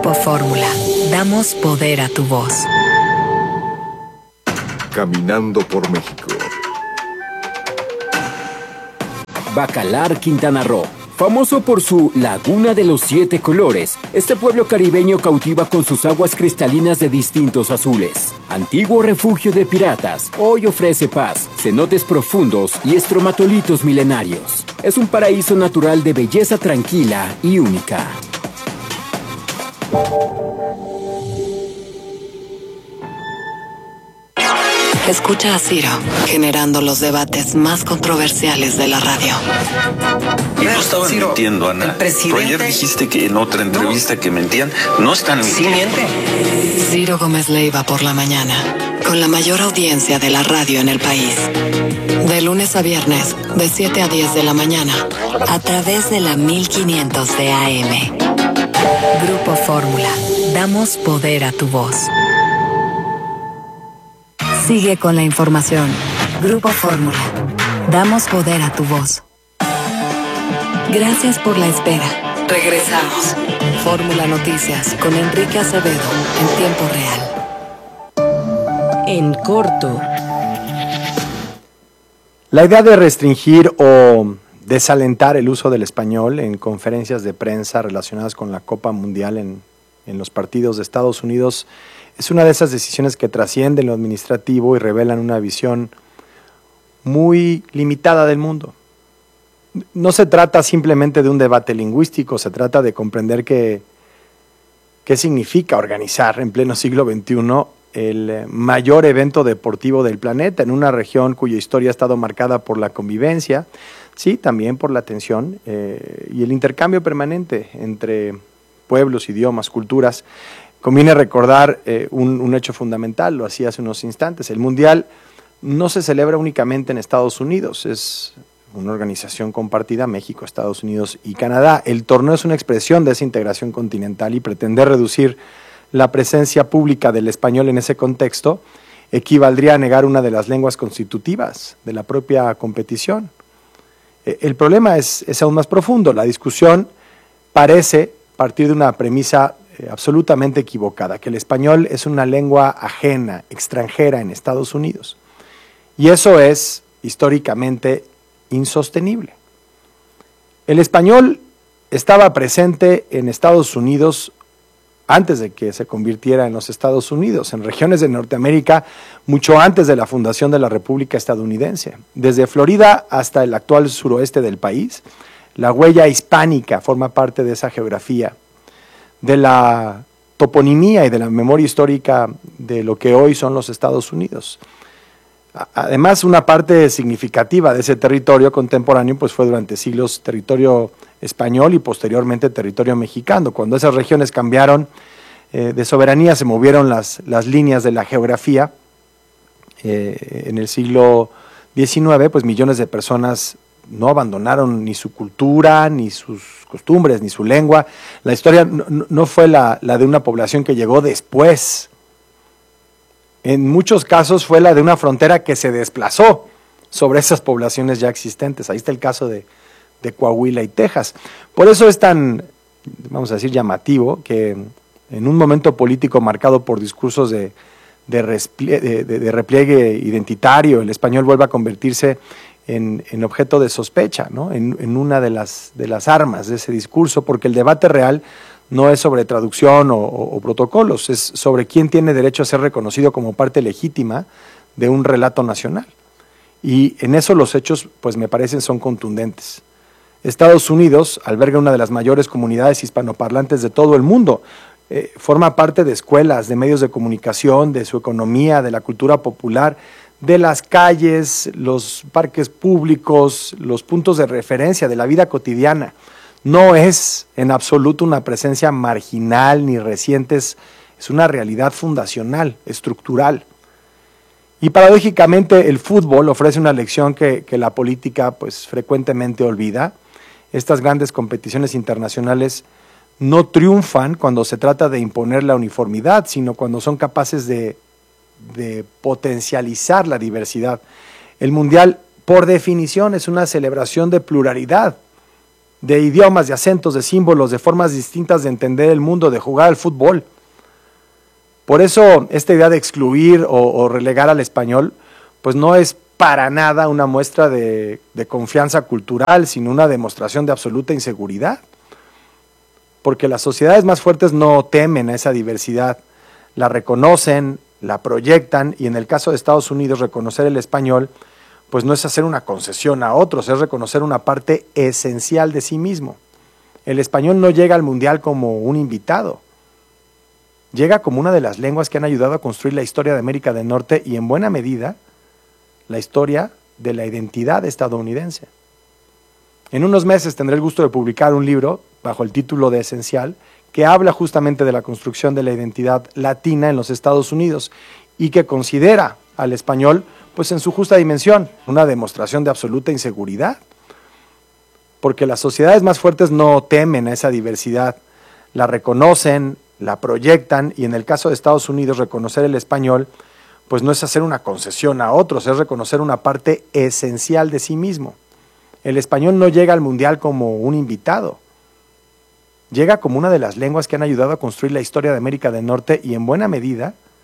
Grupo Fórmula. Damos poder a tu voz. Caminando por México. Bacalar, Quintana Roo. Famoso por su Laguna de los 7 colores, este pueblo caribeño cautiva con sus aguas cristalinas de distintos azules. Antiguo refugio de piratas, hoy ofrece paz, cenotes profundos y estromatolitos milenarios. Es un paraíso natural de belleza tranquila y única. Escucha a Ciro, generando los debates más controversiales de la radio. Y no estaban mintiendo, Ana. Pero ayer dijiste que en otra entrevista que mentían. No están mintiendo. Sí, miente. Ciro Gómez Leiva por la mañana, con la mayor audiencia de la radio en el país. De lunes a viernes, de 7 a 10 de la mañana, a través de la 1500 de AM. Grupo Fórmula. Damos poder a tu voz. Sigue con la información. Grupo Fórmula. Damos poder a tu voz. Gracias por la espera. Regresamos. Fórmula Noticias con Enrique Acevedo en tiempo real. En corto. La idea de restringir o desalentar el uso del español en conferencias de prensa relacionadas con la Copa Mundial en los partidos de Estados Unidos es una de esas decisiones que trascienden lo administrativo y revelan una visión muy limitada del mundo. No se trata simplemente de un debate lingüístico, se trata de comprender qué significa organizar en pleno siglo XXI el mayor evento deportivo del planeta, en una región cuya historia ha estado marcada por la convivencia, sí, también por la tensión y el intercambio permanente entre pueblos, idiomas, culturas. Conviene recordar un hecho fundamental, lo hacía hace unos instantes. El Mundial no se celebra únicamente en Estados Unidos, es una organización compartida, México, Estados Unidos y Canadá. El torneo es una expresión de esa integración continental y pretender reducir la presencia pública del español en ese contexto equivaldría a negar una de las lenguas constitutivas de la propia competición. El problema es aún más profundo. La discusión parece partir de una premisa absolutamente equivocada, que el español es una lengua ajena, extranjera en Estados Unidos. Y eso es históricamente insostenible. El español estaba presente en Estados Unidos antes de que se convirtiera en los Estados Unidos, en regiones de Norteamérica, mucho antes de la fundación de la República Estadounidense. Desde Florida hasta el actual suroeste del país, la huella hispánica forma parte de esa geografía, de la toponimia y de la memoria histórica de lo que hoy son los Estados Unidos. Además, una parte significativa de ese territorio contemporáneo pues fue durante siglos territorio español y posteriormente territorio mexicano. Cuando esas regiones cambiaron de soberanía, se movieron las líneas de la geografía. En el siglo XIX, pues millones de personas no abandonaron ni su cultura, ni sus costumbres, ni su lengua. La historia no fue la de una población que llegó después. En muchos casos fue la de una frontera que se desplazó sobre esas poblaciones ya existentes. Ahí está el caso de Coahuila y Texas. Por eso es tan, vamos a decir, llamativo que en un momento político marcado por discursos de repliegue identitario, el español vuelva a convertirse en objeto de sospecha, ¿no? en una de las armas de ese discurso, porque el debate real no es sobre traducción o protocolos, es sobre quién tiene derecho a ser reconocido como parte legítima de un relato nacional. Y en eso los hechos, pues me parecen, son contundentes. Estados Unidos alberga una de las mayores comunidades hispanoparlantes de todo el mundo. Forma parte de escuelas, de medios de comunicación, de su economía, de la cultura popular, de las calles, los parques públicos, los puntos de referencia de la vida cotidiana. No es en absoluto una presencia marginal ni reciente, es una realidad fundacional, estructural. Y paradójicamente el fútbol ofrece una lección que la política pues frecuentemente olvida. Estas grandes competiciones internacionales no triunfan cuando se trata de imponer la uniformidad, sino cuando son capaces de potencializar la diversidad. El Mundial, por definición, es una celebración de pluralidad. de idiomas, de acentos, de símbolos, de formas distintas de entender el mundo, de jugar al fútbol. Por eso esta idea de excluir o relegar al español, pues no es para nada una muestra de confianza cultural, sino una demostración de absoluta inseguridad. Porque las sociedades más fuertes no temen a esa diversidad, la reconocen, la proyectan, y en el caso de Estados Unidos, reconocer el español, pues no es hacer una concesión a otros, es reconocer una parte esencial de sí mismo. El español no llega al mundial como un invitado, llega como una de las lenguas que han ayudado a construir la historia de América del Norte y en buena medida la historia de la identidad estadounidense. En unos meses tendré el gusto de publicar un libro bajo el título de Esencial que habla justamente de la construcción de la identidad latina en los Estados Unidos y que considera al español pues en su justa dimensión, una demostración de absoluta inseguridad. Porque las sociedades más fuertes no temen a esa diversidad, la reconocen, la proyectan, y en el caso de Estados Unidos reconocer el español pues no es hacer una concesión a otros, es reconocer una parte esencial de sí mismo. El español no llega al mundial como un invitado, llega como una de las lenguas que han ayudado a construir la historia de América del Norte y en buena medida